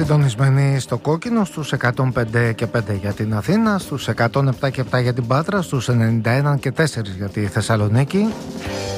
συντονισμένοι στο κόκκινο στους 105 και 5 για την Αθήνα, στους 107 και 7 για την Πάτρα, στους 91 και 4 για τη Θεσσαλονίκη.